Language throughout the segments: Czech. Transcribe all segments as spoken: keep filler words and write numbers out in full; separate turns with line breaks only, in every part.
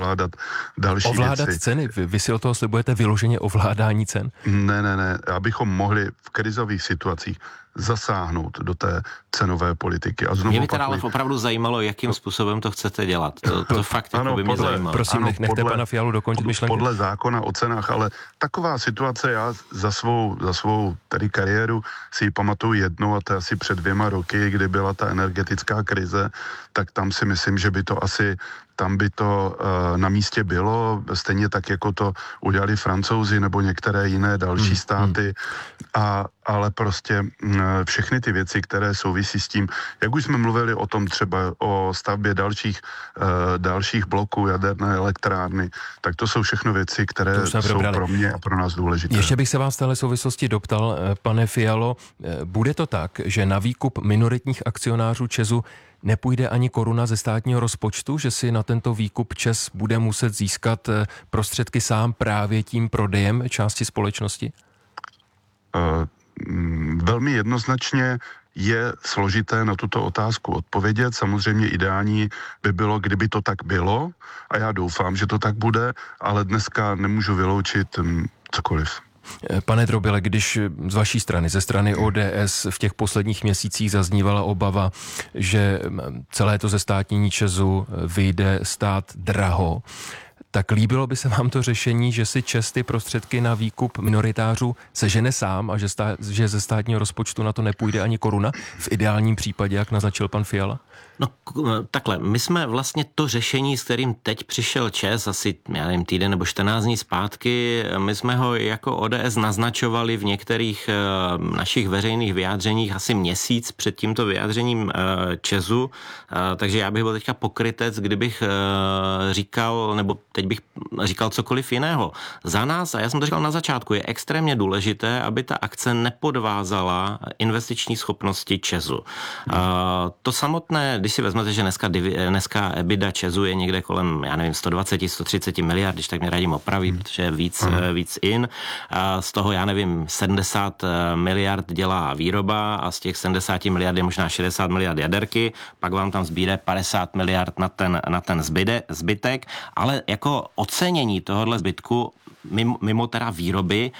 ovládat další
Ovládat
věci.
ceny? Vy, vy si o toho slibujete vyloženě ovládání cen?
Ne, ne, ne, abychom mohli v krizových situacích zasáhnout do té cenové politiky. A znovu
mě by teda ale opravdu zajímalo, jakým způsobem to chcete dělat. To, to fakt ano, jako by mě podle, zajímalo.
Prosím,
ano,
nechte
podle,
pana Fialu dokončit myšlenky.
Podle zákona o cenách, ale taková situace, já za svou, za svou tady kariéru si ji pamatuju jednou, a to asi před dvěma roky, kdy byla ta energetická krize, tak tam si myslím, že by to asi tam by to uh, na místě bylo, stejně tak, jako to udělali Francouzi nebo některé jiné další hmm, státy, hmm. A, ale prostě uh, všechny ty věci, které souvisí s tím, jak už jsme mluvili o tom třeba o stavbě dalších, uh, dalších bloků jaderné elektrárny, tak to jsou všechno věci, které jsou probrali. Pro mě a pro nás důležité.
Ještě bych se vás v téhle souvislosti doptal, pane Fialo, bude to tak, že na výkup minoritních akcionářů ČEZu nepůjde ani koruna ze státního rozpočtu, že si na tento výkup ČEZ bude muset získat prostředky sám právě tím prodejem části společnosti?
Uh, velmi jednoznačně je složité na tuto otázku odpovědět. Samozřejmě ideální by bylo, kdyby to tak bylo, a já doufám, že to tak bude, ale dneska nemůžu vyloučit um, cokoliv.
Pane Drobile, když z vaší strany, ze strany O D S v těch posledních měsících zaznívala obava, že celé to zestátnění ČEZu vyjde stát draho, tak líbilo by se vám to řešení, že si ČEZ ty prostředky na výkup minoritářů sežene sám a že, stá, že ze státního rozpočtu na to nepůjde ani koruna? V ideálním případě, jak naznačil pan Fiala?
No takhle, my jsme vlastně to řešení, s kterým teď přišel ČEZ, asi, já nevím, týden nebo čtrnáct dní zpátky, my jsme ho jako O D S naznačovali v některých uh, našich veřejných vyjádřeních asi měsíc před tímto vyjádřením uh, ČEZu, uh, takže já bych byl teďka pokrytec, kdybych uh, říkal, nebo teď bych říkal cokoliv jiného. Za nás, a já jsem to říkal na začátku, je extrémně důležité, aby ta akce nepodvázala investiční schopnosti ČEZu. Uh, to samotné, když si vezmete, že dneska, dneska EBITDA ČEZu je někde kolem, já nevím, sto dvacet, sto třicet miliard, když tak mě radím opraví, protože je víc, hmm. víc in. A z toho, já nevím, sedmdesát miliard dělá výroba a z těch sedmdesát miliard je možná šedesát miliard jaderky, pak vám tam zbýde padesát miliard na ten, na ten zbyde, zbytek, ale jako ocenění tohohle zbytku mimo, mimo teda výroby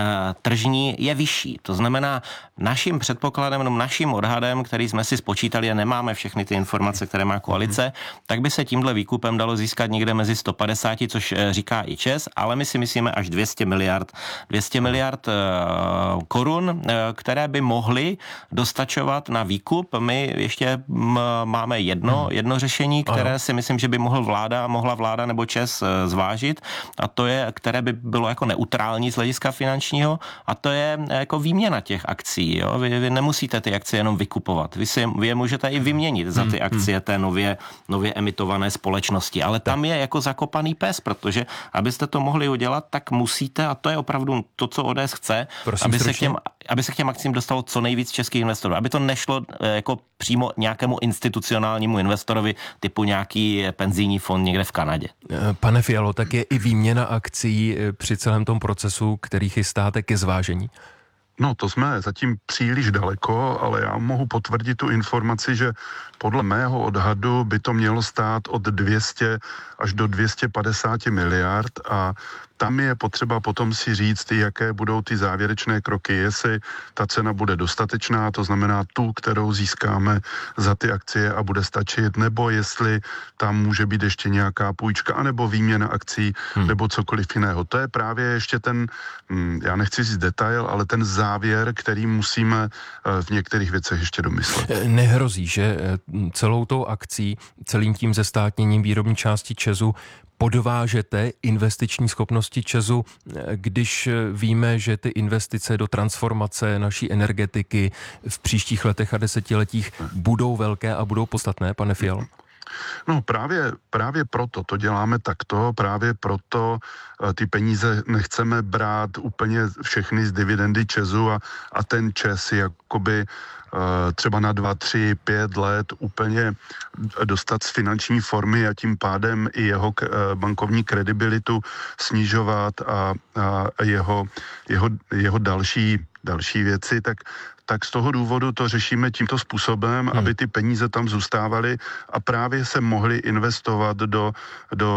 tržní je vyšší. To znamená, naším předpokladem, no naším odhadem, který jsme si spočítali a nemáme všechny ty informace, které má koalice, tak by se tímhle výkupem dalo získat někde mezi sto padesát, což říká i ČEZ, ale my si myslíme až dvě stě miliard. dvě stě miliard uh, korun, uh, které by mohly dostačovat na výkup. My ještě m, máme jedno, jedno řešení, které si myslím, že by mohl vláda, mohla vláda nebo ČEZ uh, zvážit, a to je, které by bylo jako neutrální z hlediska finančního, a to je jako výměna těch akcí. Jo? Vy, vy nemusíte ty akcie jenom vykupovat. Vy, si, vy je můžete i vyměnit za ty akcie té nově, nově emitované společnosti. Ale tam je jako zakopaný pes, protože abyste to mohli udělat, tak musíte, a to je opravdu to, co O D S chce, aby se, k těm, aby se k těm akcím dostalo co nejvíc českých investorů. Aby to nešlo jako přímo nějakému institucionálnímu investorovi typu nějaký penzijní fond někde v Kanadě.
Pane Fialo, tak je i výměna akcí při celém tom procesu, který chystáte ke zvážení?
No, to jsme zatím příliš daleko, ale já mohu potvrdit tu informaci, že podle mého odhadu by to mělo stát od dvě stě až do dvě stě padesát miliard, a tam je potřeba potom si říct, jaké budou ty závěrečné kroky, jestli ta cena bude dostatečná, to znamená tu, kterou získáme za ty akcie a bude stačit, nebo jestli tam může být ještě nějaká půjčka, anebo výměna akcí, hmm. nebo cokoliv jiného. To je právě ještě ten, já nechci říct detail, ale ten závěr, který musíme v některých věcech ještě domyslet.
Nehrozí, že celou tou akcí, celým tím zestátněním výrobní části ČEZu podvážete investiční schopnosti ČEZu, když víme, že ty investice do transformace naší energetiky v příštích letech a desetiletích budou velké a budou podstatné, pane Fialo?
No právě, právě proto to děláme takto, právě proto ty peníze nechceme brát úplně všechny z dividendy ČEZu a, a ten ČEZ jakoby třeba na dva, tři, pět let úplně dostat z finanční formy a tím pádem i jeho bankovní kredibilitu snižovat a, a jeho, jeho, jeho další, další věci, tak tak z toho důvodu to řešíme tímto způsobem, hmm. aby ty peníze tam zůstávaly a právě se mohly investovat do, do